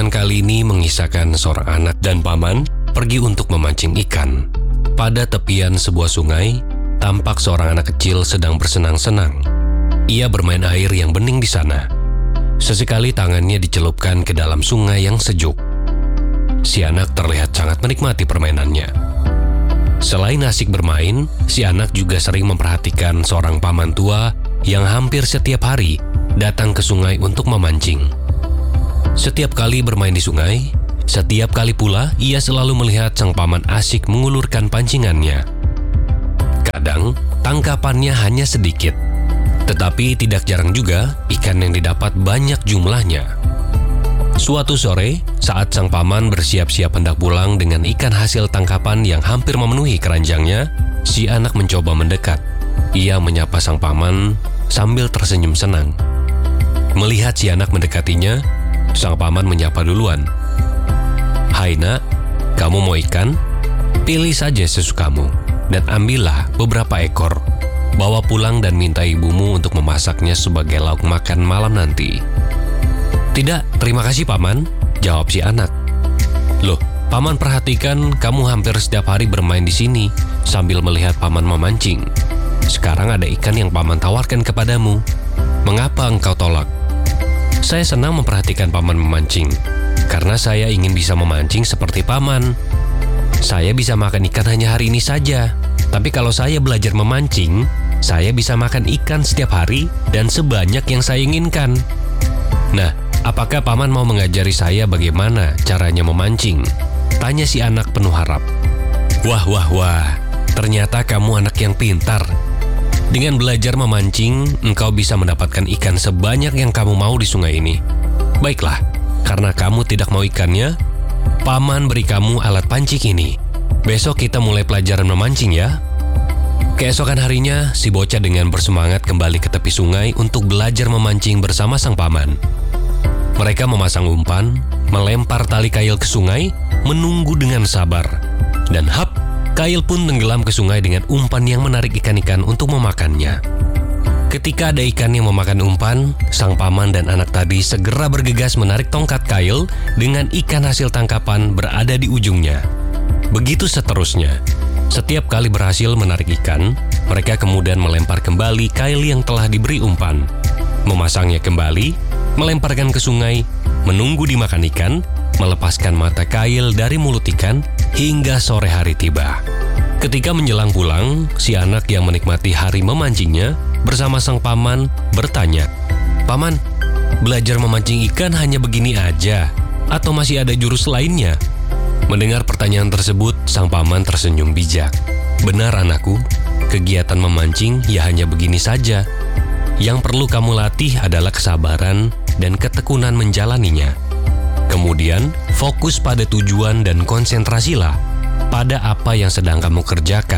Petualangan kali ini mengisahkan seorang anak dan paman pergi untuk memancing ikan. Pada tepian sebuah sungai, tampak seorang anak kecil sedang bersenang-senang. Ia bermain air yang bening di sana. Sesekali tangannya dicelupkan ke dalam sungai yang sejuk. Si anak terlihat sangat menikmati permainannya. Selain asik bermain, si anak juga sering memperhatikan seorang paman tua yang hampir setiap hari datang ke sungai untuk memancing. Setiap kali bermain di sungai, setiap kali pula ia selalu melihat sang paman asik mengulurkan pancingannya. Kadang, tangkapannya hanya sedikit, tetapi tidak jarang juga ikan yang didapat banyak jumlahnya. Suatu sore, saat sang paman bersiap-siap hendak pulang dengan ikan hasil tangkapan yang hampir memenuhi keranjangnya, si anak mencoba mendekat. Ia menyapa sang paman sambil tersenyum senang. Melihat si anak mendekatinya, sang paman menyapa duluan. "Hai nak, kamu mau ikan? Pilih saja sesukamu dan ambillah beberapa ekor. Bawa pulang dan minta ibumu untuk memasaknya sebagai lauk makan malam nanti." "Tidak, terima kasih paman," jawab si anak. "Loh, paman perhatikan kamu hampir setiap hari bermain di sini sambil melihat paman memancing. Sekarang ada ikan yang paman tawarkan kepadamu. Mengapa engkau tolak?" "Saya senang memperhatikan paman memancing, karena saya ingin bisa memancing seperti paman. Saya bisa makan ikan hanya hari ini saja, tapi kalau saya belajar memancing, saya bisa makan ikan setiap hari dan sebanyak yang saya inginkan. Nah, apakah paman mau mengajari saya bagaimana caranya memancing?" tanya si anak penuh harap. Wah, ternyata kamu anak yang pintar. Dengan belajar memancing, engkau bisa mendapatkan ikan sebanyak yang kamu mau di sungai ini. Baiklah, karena kamu tidak mau ikannya, paman beri kamu alat pancing ini. Besok kita mulai pelajaran memancing ya." Keesokan harinya, si bocah dengan bersemangat kembali ke tepi sungai untuk belajar memancing bersama sang paman. Mereka memasang umpan, melempar tali kail ke sungai, menunggu dengan sabar. Dan hap! Kail pun tenggelam ke sungai dengan umpan yang menarik ikan-ikan untuk memakannya. Ketika ada ikan yang memakan umpan, sang paman dan anak tadi segera bergegas menarik tongkat kail dengan ikan hasil tangkapan berada di ujungnya. Begitu seterusnya. Setiap kali berhasil menarik ikan, mereka kemudian melempar kembali kail yang telah diberi umpan, memasangnya kembali, melemparkan ke sungai, menunggu dimakan ikan, melepaskan mata kail dari mulut ikan, hingga sore hari tiba. Ketika menjelang pulang, si anak yang menikmati hari memancingnya bersama sang paman bertanya, "Paman, belajar memancing ikan hanya begini aja? Atau masih ada jurus lainnya?" Mendengar pertanyaan tersebut, sang paman tersenyum bijak. "Benar anakku, kegiatan memancing ya hanya begini saja. Yang perlu kamu latih adalah kesabaran dan ketekunan menjalaninya. Kemudian, fokus pada tujuan dan konsentrasilah pada apa yang sedang kamu kerjakan.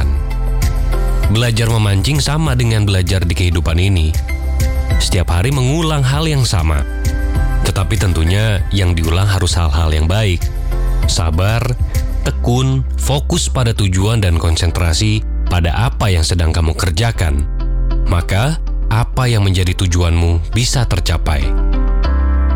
Belajar memancing sama dengan belajar di kehidupan ini. Setiap hari mengulang hal yang sama. Tetapi tentunya yang diulang harus hal-hal yang baik. Sabar, tekun, fokus pada tujuan dan konsentrasi pada apa yang sedang kamu kerjakan. Maka, apa yang menjadi tujuanmu bisa tercapai."